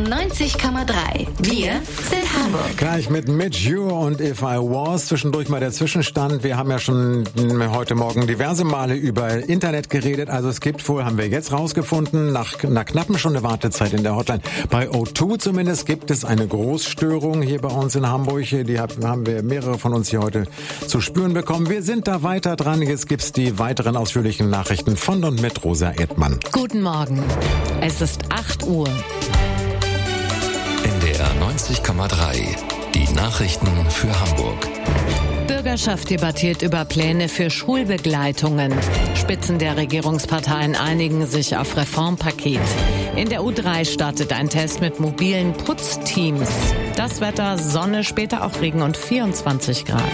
90,3. Wir sind Hamburg. Gleich mit You und If I Was. Zwischendurch mal der Zwischenstand. Wir haben ja schon heute Morgen diverse Male über Internet geredet. Also es gibt wohl, haben wir jetzt rausgefunden, nach einer knappen Stunde Wartezeit in der Hotline, bei O2 zumindest, gibt es eine Großstörung hier bei uns in Hamburg. Die haben wir mehrere von uns hier heute zu spüren bekommen. Wir sind da weiter dran. Jetzt gibt's die weiteren ausführlichen Nachrichten von und mit Rosa Erdmann. Guten Morgen. Es ist 8 Uhr. NDR 90,3. Die Nachrichten für Hamburg. Bürgerschaft debattiert über Pläne für Schulbegleitungen. Spitzen der Regierungsparteien einigen sich auf Reformpaket. In der U3 startet ein Test mit mobilen Putzteams. Das Wetter, Sonne, später auch Regen und 24 Grad.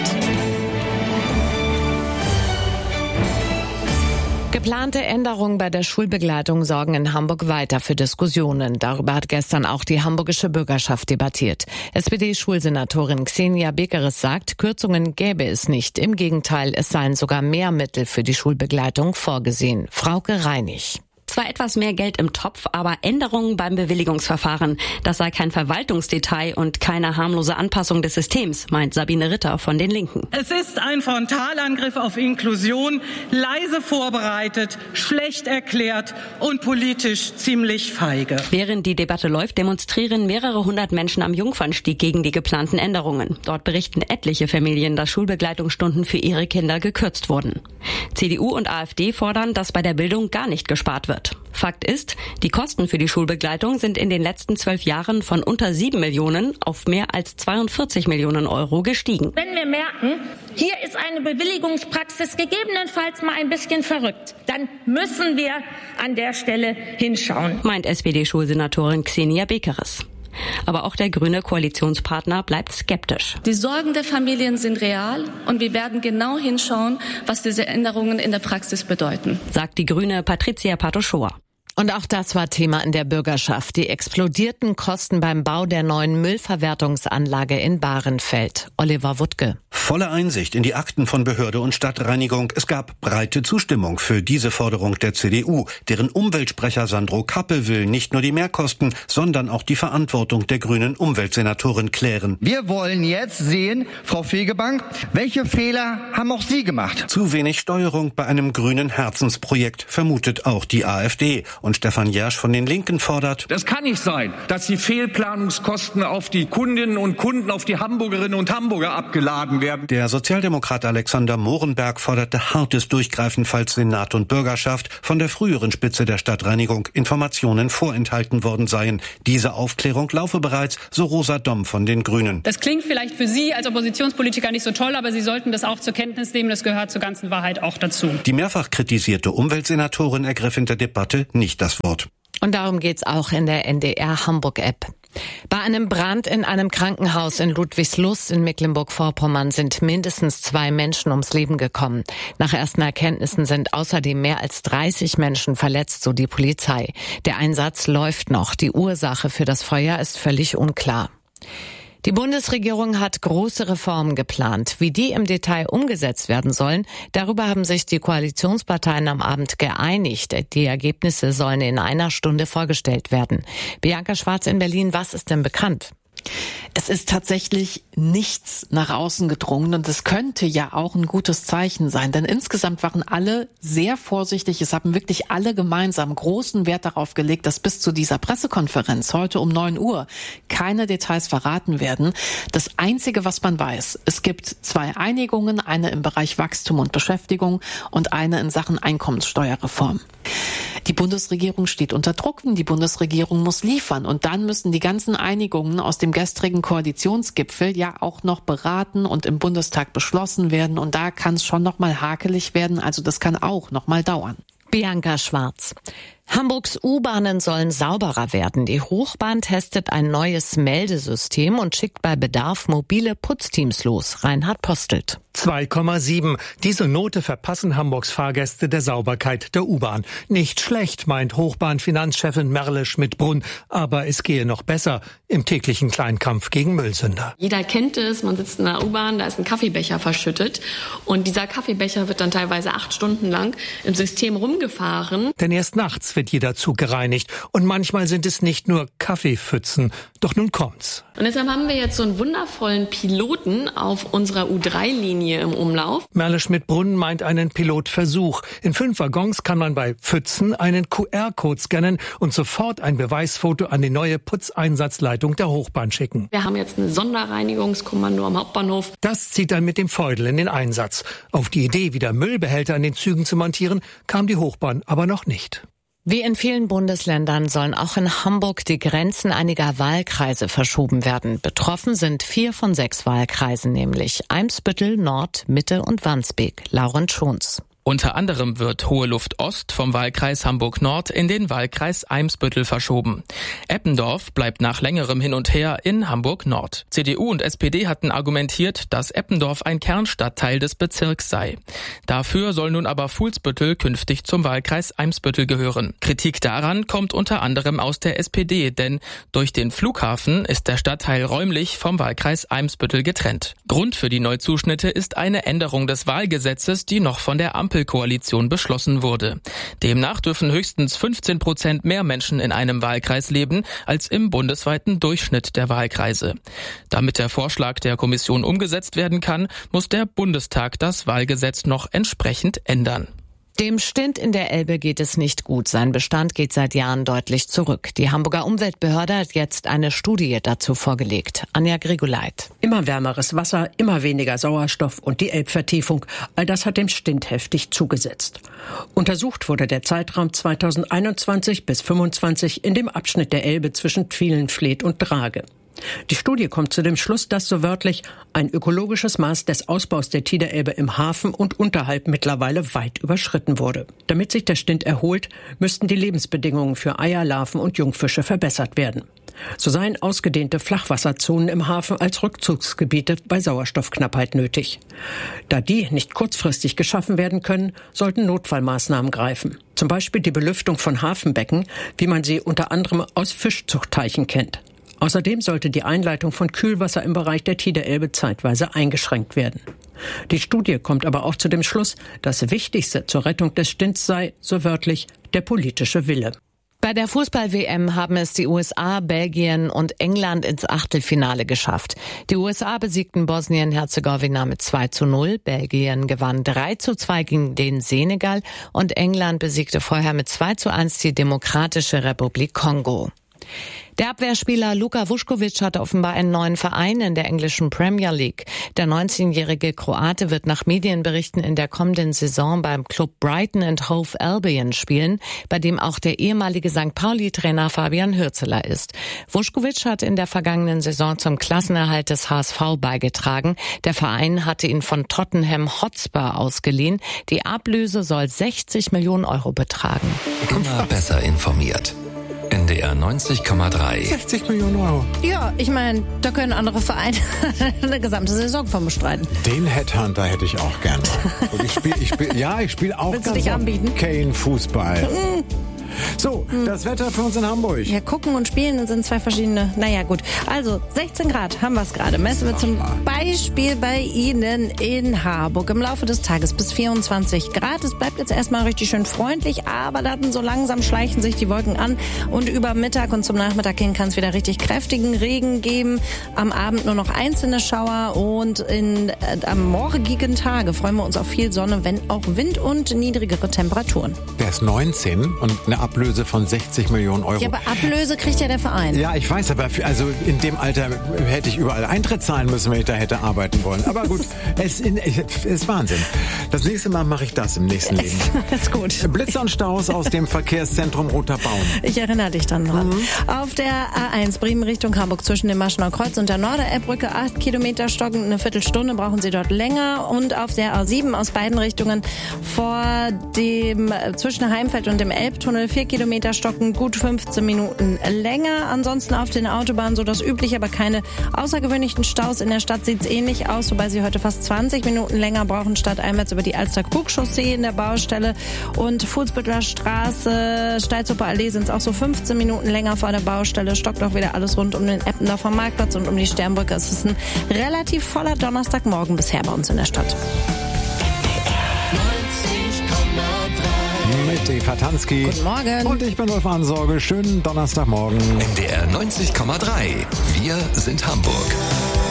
Geplante Änderungen bei der Schulbegleitung sorgen in Hamburg weiter für Diskussionen. Darüber hat gestern auch die hamburgische Bürgerschaft debattiert. SPD-Schulsenatorin Xenia Bekeres sagt, Kürzungen gäbe es nicht. Im Gegenteil, es seien sogar mehr Mittel für die Schulbegleitung vorgesehen. Frauke Reinig. Zwar etwas mehr Geld im Topf, aber Änderungen beim Bewilligungsverfahren. Das sei kein Verwaltungsdetail und keine harmlose Anpassung des Systems, meint Sabine Ritter von den Linken. Es ist ein Frontalangriff auf Inklusion, leise vorbereitet, schlecht erklärt und politisch ziemlich feige. Während die Debatte läuft, demonstrieren mehrere hundert Menschen am Jungfernstieg gegen die geplanten Änderungen. Dort berichten etliche Familien, dass Schulbegleitungsstunden für ihre Kinder gekürzt wurden. CDU und AfD fordern, dass bei der Bildung gar nicht gespart wird. Fakt ist, die Kosten für die Schulbegleitung sind in den letzten 12 Jahren von unter 7 Millionen auf mehr als 42 Millionen Euro gestiegen. Wenn wir merken, hier ist eine Bewilligungspraxis gegebenenfalls mal ein bisschen verrückt, dann müssen wir an der Stelle hinschauen, meint SPD-Schulsenatorin Xenia Bekeres. Aber auch der grüne Koalitionspartner bleibt skeptisch. Die Sorgen der Familien sind real und wir werden genau hinschauen, was diese Änderungen in der Praxis bedeuten, sagt die grüne Patricia Pato-Schoa. Und auch das war Thema in der Bürgerschaft. Die explodierten Kosten beim Bau der neuen Müllverwertungsanlage in Bahrenfeld. Oliver Wuttke. Volle Einsicht in die Akten von Behörde und Stadtreinigung. Es gab breite Zustimmung für diese Forderung der CDU. Deren Umweltsprecher Sandro Kappe will nicht nur die Mehrkosten, sondern auch die Verantwortung der grünen Umweltsenatorin klären. Wir wollen jetzt sehen, Frau Fegebank, welche Fehler haben auch Sie gemacht? Zu wenig Steuerung bei einem grünen Herzensprojekt, vermutet auch die AfD. Und Stefan Jersch von den Linken fordert: Das kann nicht sein, dass die Fehlplanungskosten auf die Kundinnen und Kunden, auf die Hamburgerinnen und Hamburger abgeladen werden. Der Sozialdemokrat Alexander Mohrenberg forderte hartes Durchgreifen, falls Senat und Bürgerschaft von der früheren Spitze der Stadtreinigung Informationen vorenthalten worden seien. Diese Aufklärung laufe bereits, so Rosa Domm von den Grünen. Das klingt vielleicht für Sie als Oppositionspolitiker nicht so toll, aber Sie sollten das auch zur Kenntnis nehmen. Das gehört zur ganzen Wahrheit auch dazu. Die mehrfach kritisierte Umweltsenatorin ergriff in der Debatte nicht das Wort. Und darum geht's auch in der NDR Hamburg-App. Bei einem Brand in einem Krankenhaus in Ludwigslust in Mecklenburg-Vorpommern sind mindestens 2 Menschen ums Leben gekommen. Nach ersten Erkenntnissen sind außerdem mehr als 30 Menschen verletzt, so die Polizei. Der Einsatz läuft noch. Die Ursache für das Feuer ist völlig unklar. Die Bundesregierung hat große Reformen geplant. Wie die im Detail umgesetzt werden sollen, darüber haben sich die Koalitionsparteien am Abend geeinigt. Die Ergebnisse sollen in einer Stunde vorgestellt werden. Bianca Schwarz in Berlin, was ist denn bekannt? Es ist tatsächlich nichts nach außen gedrungen und es könnte ja auch ein gutes Zeichen sein, denn insgesamt waren alle sehr vorsichtig. Es haben wirklich alle gemeinsam großen Wert darauf gelegt, dass bis zu dieser Pressekonferenz heute um 9 Uhr keine Details verraten werden. Das Einzige, was man weiß, es gibt 2 Einigungen, eine im Bereich Wachstum und Beschäftigung und eine in Sachen Einkommenssteuerreform. Die Bundesregierung steht unter Druck, die Bundesregierung muss liefern und dann müssen die ganzen Einigungen aus dem gestrigen Koalitionsgipfel ja auch noch beraten und im Bundestag beschlossen werden und da kann es schon noch mal hakelig werden, also das kann auch noch mal dauern. Bianca Schwarz. Hamburgs U-Bahnen sollen sauberer werden. Die Hochbahn testet ein neues Meldesystem und schickt bei Bedarf mobile Putzteams los. Reinhard Postelt. 2,7. Diese Note verpassen Hamburgs Fahrgäste der Sauberkeit der U-Bahn. Nicht schlecht, meint Hochbahn-Finanzchefin Merle Schmidt-Brunn. Aber es gehe noch besser im täglichen Kleinkampf gegen Müllsünder. Jeder kennt es, man sitzt in der U-Bahn, da ist ein Kaffeebecher verschüttet und dieser Kaffeebecher wird dann teilweise 8 Stunden lang im System rumgefahren. Denn erst nachts wird jeder Zug gereinigt. Und manchmal sind es nicht nur Kaffeepfützen. Doch nun kommt's. Und deshalb haben wir jetzt so einen wundervollen Piloten auf unserer U3-Linie im Umlauf. Merle Schmidt-Brunn meint einen Pilotversuch. In 5 Waggons kann man bei Pfützen einen QR-Code scannen und sofort ein Beweisfoto an die neue Putzeinsatzleitung der Hochbahn schicken. Wir haben jetzt ein Sonderreinigungskommando am Hauptbahnhof. Das zieht dann mit dem Feudel in den Einsatz. Auf die Idee, wieder Müllbehälter an den Zügen zu montieren, kam die Hochbahn aber noch nicht. Wie in vielen Bundesländern sollen auch in Hamburg die Grenzen einiger Wahlkreise verschoben werden. Betroffen sind 4 von 6 Wahlkreisen, nämlich Eimsbüttel, Nord, Mitte und Wandsbek. Laurent Schons. Unter anderem wird Hohe Luft Ost vom Wahlkreis Hamburg-Nord in den Wahlkreis Eimsbüttel verschoben. Eppendorf bleibt nach längerem Hin und Her in Hamburg-Nord. CDU und SPD hatten argumentiert, dass Eppendorf ein Kernstadtteil des Bezirks sei. Dafür soll nun aber Fuhlsbüttel künftig zum Wahlkreis Eimsbüttel gehören. Kritik daran kommt unter anderem aus der SPD, denn durch den Flughafen ist der Stadtteil räumlich vom Wahlkreis Eimsbüttel getrennt. Grund für die Neuzuschnitte ist eine Änderung des Wahlgesetzes, die noch von der Ampelkoalition beschlossen wurde. Demnach dürfen höchstens 15% mehr Menschen in einem Wahlkreis leben als im bundesweiten Durchschnitt der Wahlkreise. Damit der Vorschlag der Kommission umgesetzt werden kann, muss der Bundestag das Wahlgesetz noch entsprechend ändern. Dem Stint in der Elbe geht es nicht gut. Sein Bestand geht seit Jahren deutlich zurück. Die Hamburger Umweltbehörde hat jetzt eine Studie dazu vorgelegt. Anja Grigoleit. Immer wärmeres Wasser, immer weniger Sauerstoff und die Elbvertiefung. All das hat dem Stint heftig zugesetzt. Untersucht wurde der Zeitraum 2021 bis 2025 in dem Abschnitt der Elbe zwischen Twilenfleth und Drage. Die Studie kommt zu dem Schluss, dass so wörtlich ein ökologisches Maß des Ausbaus der Tiderelbe im Hafen und unterhalb mittlerweile weit überschritten wurde. Damit sich der Stint erholt, müssten die Lebensbedingungen für Eier, Larven und Jungfische verbessert werden. So seien ausgedehnte Flachwasserzonen im Hafen als Rückzugsgebiete bei Sauerstoffknappheit nötig. Da die nicht kurzfristig geschaffen werden können, sollten Notfallmaßnahmen greifen. Zum Beispiel die Belüftung von Hafenbecken, wie man sie unter anderem aus Fischzuchtteichen kennt. Außerdem sollte die Einleitung von Kühlwasser im Bereich der Tiderelbe zeitweise eingeschränkt werden. Die Studie kommt aber auch zu dem Schluss, das Wichtigste zur Rettung des Stints sei, so wörtlich, der politische Wille. Bei der Fußball-WM haben es die USA, Belgien und England ins Achtelfinale geschafft. Die USA besiegten Bosnien-Herzegowina mit 2:0, Belgien gewann 3:2 gegen den Senegal und England besiegte vorher mit 2:1 die Demokratische Republik Kongo. Der Abwehrspieler Luka Vuskovic hat offenbar einen neuen Verein in der englischen Premier League. Der 19-jährige Kroate wird nach Medienberichten in der kommenden Saison beim Club Brighton and Hove Albion spielen, bei dem auch der ehemalige St. Pauli-Trainer Fabian Hürzeler ist. Vuskovic hat in der vergangenen Saison zum Klassenerhalt des HSV beigetragen. Der Verein hatte ihn von Tottenham Hotspur ausgeliehen. Die Ablöse soll 60 Millionen Euro betragen. Immer besser informiert. NDR 90,3. 60 Millionen Euro. Ja, ich meine, da können andere Vereine eine gesamte Saison von bestreiten. Den Headhunter hätte ich auch gern mal. Und ich spiele auch Willst du dich anbieten? Kane-Fußball. So, das Wetter für uns in Hamburg. Ja, gucken und spielen sind 2 verschiedene. Naja, gut. Also, 16 Grad haben wir es gerade. Messen wir zum Beispiel bei Ihnen in Harburg im Laufe des Tages bis 24 Grad. Es bleibt jetzt erstmal richtig schön freundlich, aber dann so langsam schleichen sich die Wolken an. Und über Mittag und zum Nachmittag hin kann es wieder richtig kräftigen Regen geben. Am Abend nur noch einzelne Schauer und am morgigen Tage freuen wir uns auf viel Sonne, wenn auch Wind und niedrigere Temperaturen. Der ist 19 und eine Ablöse von 60 Millionen Euro. Ja, aber Ablöse kriegt ja der Verein. Ja, ich weiß, aber in dem Alter hätte ich überall Eintritt zahlen müssen, wenn ich da hätte arbeiten wollen. Aber gut, es ist Wahnsinn. Das nächste Mal mache ich das im nächsten Leben. Das ist gut. Blitzer und Staus aus dem Verkehrszentrum Roter Baum. Ich erinnere dich dann dran. Auf der A1 Bremen Richtung Hamburg zwischen dem Maschenauer Kreuz und der Norder-Elbbrücke 8 Kilometer stocken. Eine Viertelstunde brauchen Sie dort länger. Und auf der A7 aus beiden Richtungen zwischen Heimfeld und dem Elbtunnel 4 Kilometer stocken, gut 15 Minuten länger. Ansonsten auf den Autobahnen so das Übliche, aber keine außergewöhnlichen Staus. In der Stadt sieht es ähnlich aus, wobei Sie heute fast 20 Minuten länger brauchen, stadteinwärts über die Alster-Krug-Chaussee in der Baustelle. Und Fuhlsbütteler Straße, Steilzupper Allee sind es auch so 15 Minuten länger vor der Baustelle. Stockt auch wieder alles rund um den Eppendorfer Marktplatz und um die Sternbrücke. Es ist ein relativ voller Donnerstagmorgen bisher bei uns in der Stadt. Mit mit Eva Tansky. Guten Morgen. Und ich bin Wolf Ansorge. Schönen Donnerstagmorgen. NDR 90,3. Wir sind Hamburg.